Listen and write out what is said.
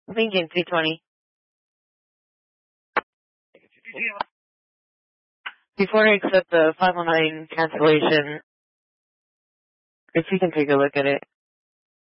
Lincoln 320. Before I accept the 509 cancellation, if you can take a look at it.